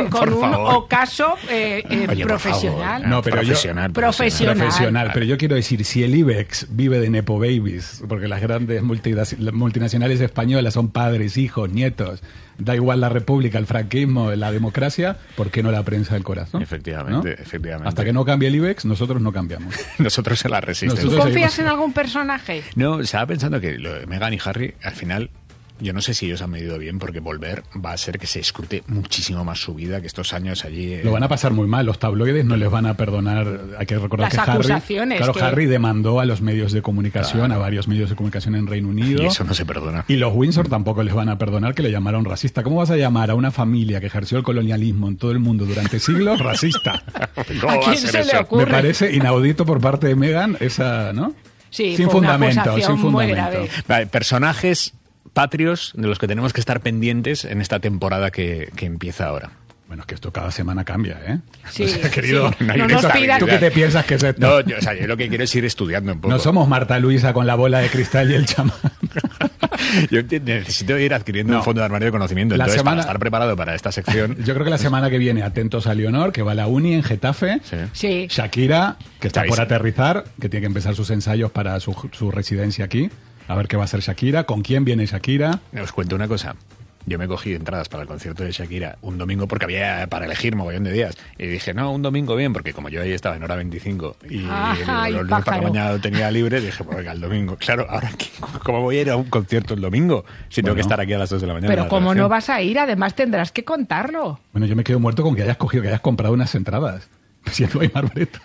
con un favor. ocaso Oye, profesional. No, pero Profesional. Pero yo quiero decir, si el IBEX vive de Nepo Babies, porque las grandes multinacionales españolas son padres, hijos, nietos, da igual la república, el franquismo, la democracia, ¿por qué no la prensa del corazón? Efectivamente, ¿no? efectivamente. Hasta que no cambie el IBEX, nosotros no cambiamos. Nosotros se la resistimos. ¿Tú confías en algún personaje? No, estaba pensando que lo de Meghan y Harry, al final, yo no sé si ellos han medido bien, porque volver va a ser que se escrute muchísimo más su vida que estos años allí. Lo van a pasar muy mal, los tabloides no les van a perdonar. Hay que recordar Las que acusaciones Harry demandó a los medios de comunicación, a varios medios de comunicación en Reino Unido. Y eso no se perdona. Y los Windsor tampoco les van a perdonar que le llamaron racista. ¿Cómo vas a llamar a una familia que ejerció el colonialismo en todo el mundo durante siglos racista? ¿Cómo ¿A quién se le ocurre? Me parece inaudito por parte de Meghan esa, ¿no? Sí, sin fue una fundamento, acusación sin muy fundamento. grave. Vale, personajes patrios de los que tenemos que estar pendientes en esta temporada que empieza ahora. Bueno, es que esto cada semana cambia, ¿eh? Sí, O sea, querido, sí. no hay No una nos estabilidad. pidas- ¿tú qué te piensas que es esto? No, yo lo que quiero es ir estudiando un poco. No somos Marta Luisa con la bola de cristal y el chamán. Yo necesito ir adquiriendo un fondo de armario de conocimiento. La Entonces, semana- para estar preparado para esta sección... Yo creo que la semana que viene, atentos a Leonor, que va a la uni en Getafe. Sí. Sí. Shakira, que está por Chavísimo. aterrizar, que tiene que empezar sus ensayos para su residencia aquí. A ver qué va a hacer Shakira, con quién viene Shakira. Os cuento una cosa. Yo me cogí entradas para el concierto de Shakira un domingo porque había para elegir mogollón de días. Y dije, no, un domingo bien, porque como yo ahí estaba en hora 25 y Ay, los lunes para la pájaro. mañana lo tenía libre, dije, pues venga, el domingo. Claro, ahora, ¿cómo voy a ir a un concierto el domingo si tengo que estar aquí a las 2 de la mañana? Pero en la como no redacción? vas a ir, además tendrás que contarlo. Bueno, yo me quedo muerto con que hayas cogido, que hayas comprado unas entradas. Si no hay Marbreta.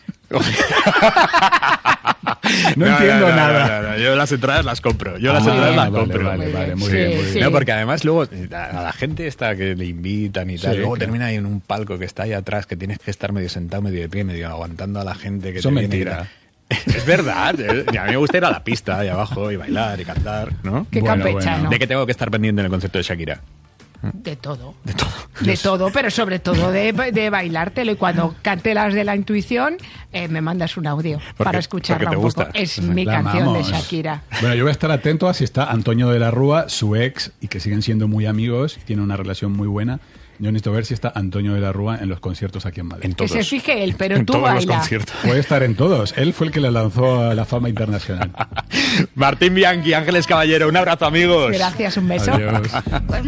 No entiendo nada. No. Yo las entradas las compro. Yo las Ah, entradas las vale, compro. vale, muy Sí, bien, muy bien. sí. No, porque además luego a la gente esta que le invitan y tal, Sí, luego claro. termina ahí en un palco que está ahí atrás, que tienes que estar medio sentado, medio de pie, medio aguantando a la gente que Eso te es viene y mentira. tal. Es verdad. Y a mí me gusta ir a la pista ahí abajo y bailar y cantar, ¿no? Qué Bueno, campechano. bueno. ¿De qué tengo que estar pendiente en el concierto de Shakira? De todo. De todo. De todo, pero sobre todo de bailártelo. Y cuando cante las de la intuición, me mandas un audio para escucharla porque te un poco. gusta. Es mi La canción amamos. de Shakira. Bueno, yo voy a estar atento a si está Antonio de la Rúa, su ex, y que siguen siendo muy amigos, tiene una relación muy buena. Yo necesito ver si está Antonio de la Rúa en los conciertos aquí en Madrid. En Que todos. se fije él, pero En tú todos los baila. conciertos. Puede estar en todos. Él fue el que le lanzó a la fama internacional. Martín Bianchi, Ángeles Caballero, un abrazo, amigos. Gracias, un beso. Adiós.